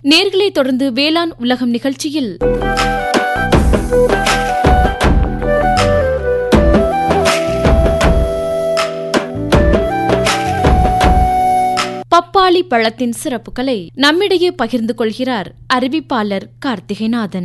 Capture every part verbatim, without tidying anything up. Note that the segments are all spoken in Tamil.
நேர்களை தொடர்ந்து வேளாண் உலகம் நிகழ்ச்சியில் பப்பாளி பழத்தின் சிறப்புகளை நம்மிடையே பகிர்ந்து கொள்கிறார் அறிவிப்பாளர் கார்த்திகைநாதன்.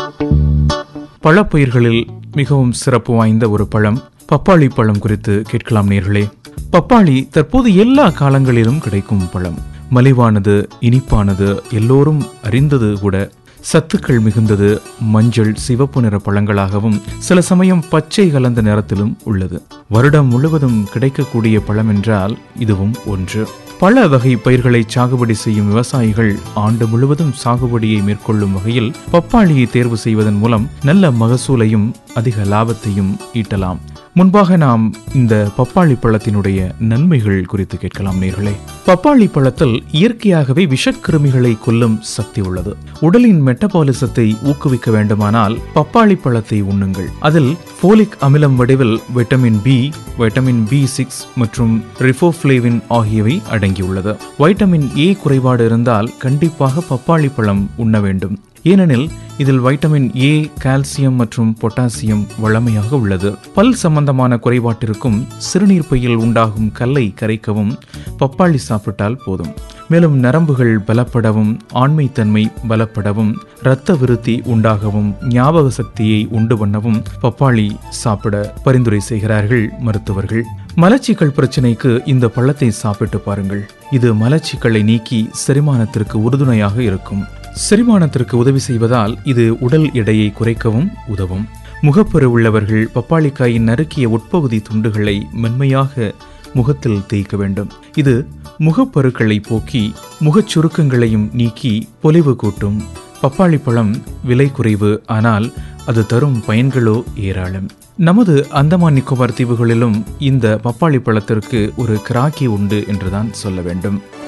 பழப்பயிர்களில் மிகவும் சிறப்பு வாய்ந்த ஒரு பழம் பப்பாளி பழம் குறித்து கேட்கலாம் நேர்களே. பப்பாளி தற்போது எல்லா காலங்களிலும் கிடைக்கும் பழம். மலிவானது, இனிப்பானது, எல்லோரும் அறிந்தது கூட. சத்துக்கள் மிகுந்தது. மஞ்சள், சிவப்பு நிற பழங்களாகவும் சில சமயம் பச்சை கலந்த நிறத்திலும் உள்ளது. வருடம் முழுவதும் கிடைக்கக்கூடிய பழம் என்றால் இதுவும் ஒன்று. பல வகை பயிர்களை சாகுபடி செய்யும் விவசாயிகள் ஆண்டு முழுவதும் சாகுபடியை மேற்கொள்ளும் வகையில் பப்பாளியை தேர்வு செய்வதன் மூலம் நல்ல மகசூலையும் அதிக லாபத்தையும் ஈட்டலாம். முன்பாக நாம் இந்த பப்பாளி பழத்தினுடைய நன்மைகள் குறித்து கேட்கலாம் நேர்களே. பப்பாளி பழத்தில் இயற்கையாகவே விஷக்கிருமிகளை கொல்லும் சக்தி உள்ளது. உடலின் மெட்டபாலிசத்தை ஊக்குவிக்க வேண்டுமானால் பப்பாளி பழத்தை உண்ணுங்கள். அதில் போலிக் அமிலம் வடிவில் vitamin B, vitamin B six மற்றும் ரிபோஃப்ளேவின் ஆகியவை அடங்கியுள்ளது. வைட்டமின் ஏ குறைபாடு இருந்தால் கண்டிப்பாக பப்பாளி பழம் உண்ண வேண்டும். ஏனெனில் இதில் வைட்டமின் ஏ, கால்சியம் மற்றும் பொட்டாசியம் வளமையாக உள்ளது. பல் சம்பந்தமான குறைபாட்டிற்கும் சிறுநீர் பையில் உண்டாகும் கல்லை கரைக்கவும் பப்பாளி சாப்பிட்டால் போதும். மேலும் நரம்புகள் பலப்படவும், ஆண்மைத்தன்மை பலப்படவும், இரத்த விருத்தி உண்டாகவும், ஞாபக சக்தியை உண்டு பண்ணவும் பப்பாளி சாப்பிட பரிந்துரை செய்கிறார்கள் மருத்துவர்கள். மலச்சிக்கல் பிரச்சனைக்கு இந்த பழத்தை சாப்பிட்டு பாருங்கள். இது மலச்சிக்கலை நீக்கி செரிமானத்திற்கு உறுதுணையாக இருக்கும். செரிமானத்திற்கு உதவி செய்வதால் இது உடல் எடையை குறைக்கவும் உதவும். முகப்பரு உள்ளவர்கள் பப்பாளிக்காயின் நறுக்கிய உட்பகுதி துண்டுகளை மென்மையாக முகத்தில் தேய்க்க வேண்டும். இது முகப்பருக்களை போக்கி முகச் சுருக்கங்களையும் நீக்கி பொலிவு கூட்டும். பப்பாளி பழம் விலை குறைவு, ஆனால் அது தரும் பயன்களோ ஏராளம். நமது அந்தமான் நிக்கோபார் தீவுகளிலும் இந்த பப்பாளி பழத்திற்கு ஒரு கிராக்கி உண்டு என்றுதான் சொல்ல வேண்டும்.